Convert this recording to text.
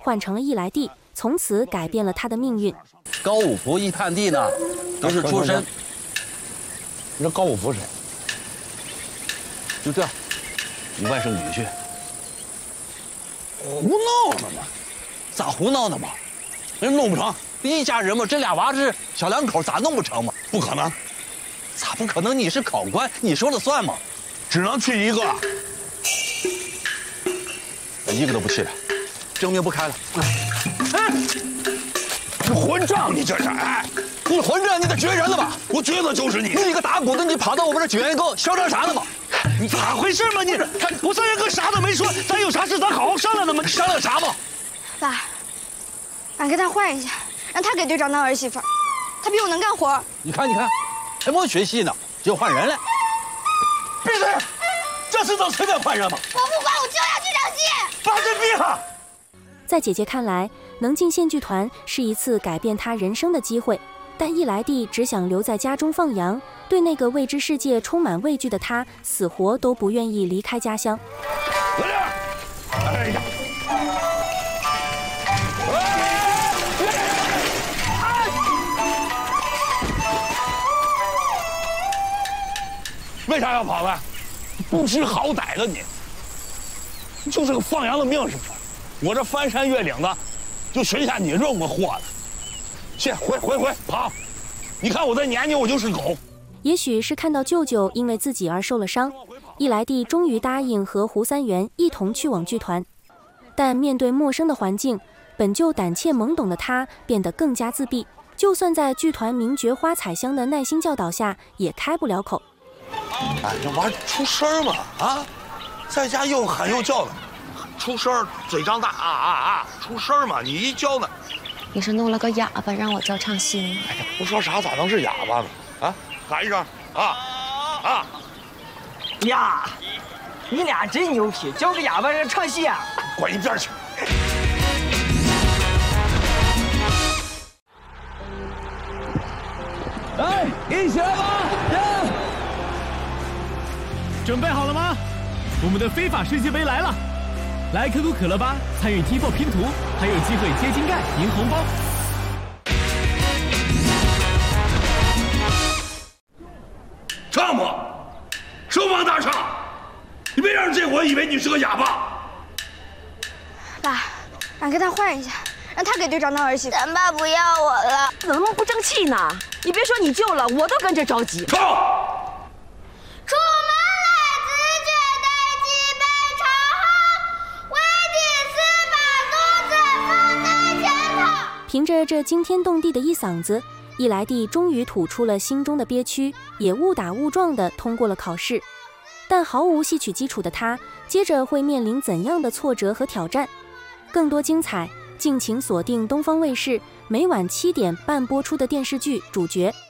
换成了义来帝，从此改变了他的命运。 高五福、义探帝呢，都是出身。 你这高五福谁？ 就这，你外甥女婿。 胡闹呢嘛？ 咋胡闹呢嘛？人弄不成，一家人嘛，这俩娃是小两口，咋弄不成嘛？ 不可能， 咋不可能？你是考官，你说了算嘛？ 只能去一个。 一个都不去了，证明不开了。 哎，你混账！你这是哎， 你混账！你得绝人了吧？ 我觉得就是你。 你一个打鼓的，你跑到我们这绝人沟嚣张啥呢嘛？ 你咋回事嘛你？我三爷哥啥都没说，咱有啥事咱好好商量的嘛。 商量啥嘛？ 爸，俺跟他换一下，让他给队长当儿媳妇，他比我能干活。 你看，还没学戏呢，就换人了。 闭嘴！这次能随便换人吗？ 我不管，我就要去场戏。 把这闭上！ 在姐姐看来，能进县剧团是一次改变她人生的机会，但义来帝只想留在家中放羊，对那个未知世界充满畏惧的他，死活都不愿意离开家乡。 来点！哎呀！为啥要跑呢？不知好歹的你，就是个放羊的命是不是？我这翻山越岭的，就寻下你这么货的。去，回跑！你看我的年纪，我就是狗。 也许是看到舅舅因为自己而受了伤，义来帝终于答应和胡三元一同去往剧团。但面对陌生的环境，本就胆怯懵懂的他变得更加自闭，就算在剧团名角花彩香的耐心教导下，也开不了口。 哎，这玩意出声嘛啊，在家又喊又叫的，出声，嘴张大出声嘛，你一教呢。 你是弄了个哑巴让我教唱戏吗？ 哎呀，不说啥咋能是哑巴呢？啊，喊一声呀，你俩真牛皮，教个哑巴人唱戏啊！ 滚一边去！ 来，一起来吧！ 准备好了吗？我们的非法世界杯来了！来 QQ 可乐吧，参与 T4 拼图，还有机会接金盖、赢红包。 唱吧，声望大唱！你别让这伙以为你是个哑巴。 爸，俺跟他换一下，让他给队长当儿媳妇。 咱爸不要我了， 怎么那么不争气呢？你别说你救了，我都跟着着急。 唱！ 出门来，只觉得脊背朝后，为的是把肚子放在前头。 凭着这惊天动地的一嗓子，义来帝终于吐出了心中的憋屈，也误打误撞地通过了考试。但毫无戏曲基础的他，接着会面临怎样的挫折和挑战？更多精彩，敬请锁定东方卫视每晚7点半播出的电视剧《主角》。